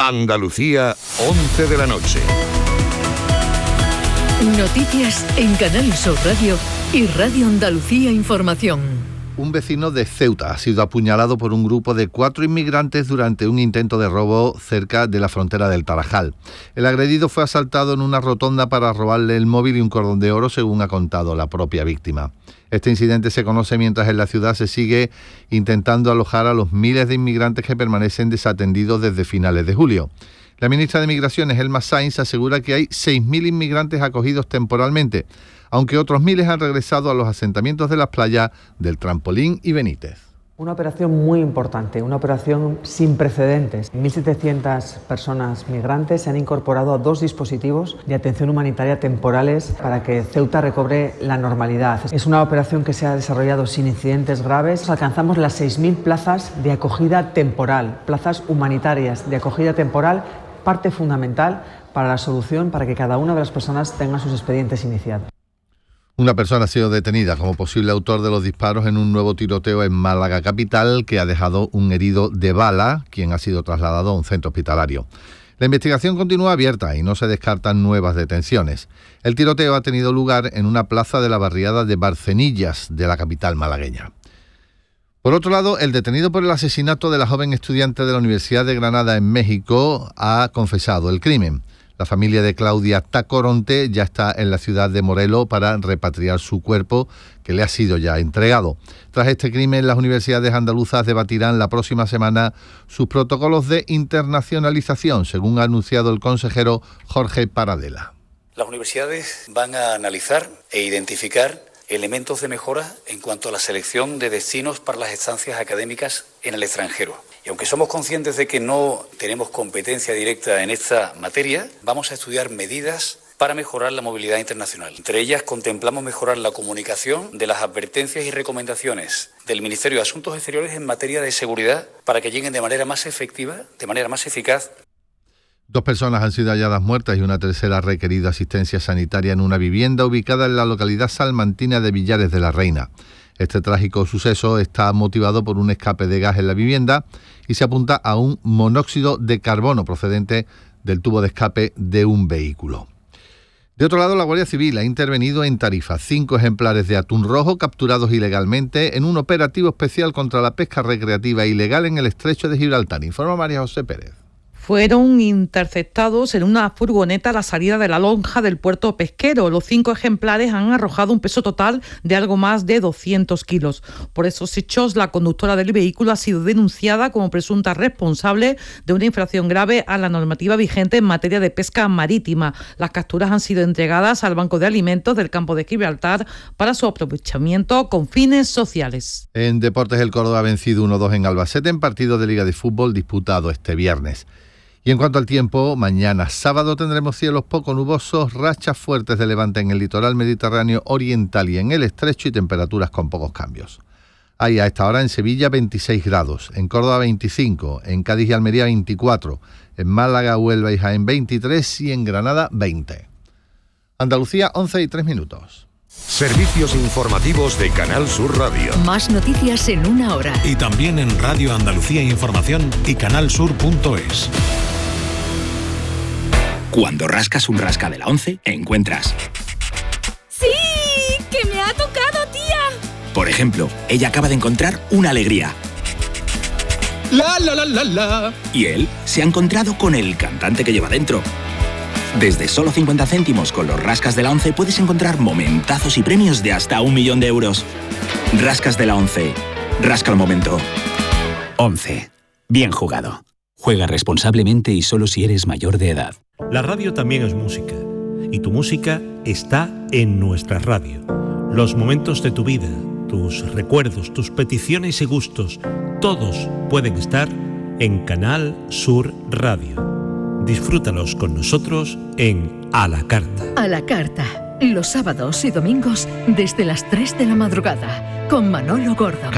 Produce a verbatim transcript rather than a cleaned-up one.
Andalucía, once de la noche. Noticias en Canal Sur Radio y Radio Andalucía Información. Un vecino de Ceuta ha sido apuñalado por un grupo de cuatro inmigrantes durante un intento de robo cerca de la frontera del Tarajal. El agredido fue asaltado en una rotonda para robarle el móvil y un cordón de oro, según ha contado la propia víctima. Este incidente se conoce mientras en la ciudad se sigue intentando alojar a los miles de inmigrantes que permanecen desatendidos desde finales de julio. La ministra de Migraciones, Elma Sainz, asegura que hay seis mil inmigrantes acogidos temporalmente, aunque otros miles han regresado a los asentamientos de las playas del Trampolín y Benítez. Una operación muy importante, una operación sin precedentes. mil setecientas personas migrantes se han incorporado a dos dispositivos de atención humanitaria temporales para que Ceuta recobre la normalidad. Es una operación que se ha desarrollado sin incidentes graves. Alcanzamos las seis mil plazas de acogida temporal, plazas humanitarias de acogida temporal, parte fundamental para la solución para que cada una de las personas tenga sus expedientes iniciados. Una persona ha sido detenida como posible autor de los disparos en un nuevo tiroteo en Málaga capital que ha dejado un herido de bala, quien ha sido trasladado a un centro hospitalario. La investigación continúa abierta y no se descartan nuevas detenciones. El tiroteo ha tenido lugar en una plaza de la barriada de Barcenillas de la capital malagueña. Por otro lado, el detenido por el asesinato de la joven estudiante de la Universidad de Granada en México ha confesado el crimen. La familia de Claudia Tacoronte ya está en la ciudad de Morelos para repatriar su cuerpo, que le ha sido ya entregado. Tras este crimen, las universidades andaluzas debatirán la próxima semana sus protocolos de internacionalización, según ha anunciado el consejero Jorge Paradela. Las universidades van a analizar e identificar elementos de mejora en cuanto a la selección de destinos para las estancias académicas en el extranjero. Y aunque somos conscientes de que no tenemos competencia directa en esta materia, vamos a estudiar medidas para mejorar la movilidad internacional. Entre ellas contemplamos mejorar la comunicación de las advertencias y recomendaciones del Ministerio de Asuntos Exteriores en materia de seguridad para que lleguen de manera más efectiva, de manera más eficaz. Dos personas han sido halladas muertas y una tercera ha requerido asistencia sanitaria en una vivienda ubicada en la localidad salmantina de Villares de la Reina. Este trágico suceso está motivado por un escape de gas en la vivienda y se apunta a un monóxido de carbono procedente del tubo de escape de un vehículo. De otro lado, la Guardia Civil ha intervenido en Tarifa cinco ejemplares de atún rojo capturados ilegalmente en un operativo especial contra la pesca recreativa ilegal en el estrecho de Gibraltar. Informa María José Pérez. Fueron interceptados en una furgoneta a la salida de la lonja del puerto pesquero. Los cinco ejemplares han arrojado un peso total de algo más de doscientos kilos. Por esos hechos, la conductora del vehículo ha sido denunciada como presunta responsable de una infracción grave a la normativa vigente en materia de pesca marítima. Las capturas han sido entregadas al Banco de Alimentos del campo de Gibraltar para su aprovechamiento con fines sociales. En deportes, el Córdoba ha vencido uno dos en Albacete en partido de Liga de Fútbol disputado este viernes. Y en cuanto al tiempo, mañana sábado tendremos cielos poco nubosos, rachas fuertes de levante en el litoral mediterráneo oriental y en el estrecho y temperaturas con pocos cambios. Hay a esta hora en Sevilla veintiséis grados, en Córdoba veinticinco, en Cádiz y Almería veinticuatro, en Málaga, Huelva y Jaén veintitrés y en Granada veinte. Andalucía once y tres minutos. Servicios informativos de Canal Sur Radio. Más noticias en una hora. Y también en Radio Andalucía Información y canalsur punto es. Cuando rascas un rasca de la once, encuentras... ¡Sí! ¡Que me ha tocado, tía! Por ejemplo, ella acaba de encontrar una alegría. La, la, la, la, la. Y él se ha encontrado con el cantante que lleva dentro. Desde solo cincuenta céntimos con los rascas de la once puedes encontrar momentazos y premios de hasta un millón de euros. Rascas de la once. Rasca el momento. once. Bien jugado. Juega responsablemente y solo si eres mayor de edad. La radio también es música. Y tu música está en nuestra radio. Los momentos de tu vida, tus recuerdos, tus peticiones y gustos, todos pueden estar en Canal Sur Radio. Disfrútalos con nosotros en A la Carta. A la Carta, los sábados y domingos desde las tres de la madrugada, con Manolo Gordo.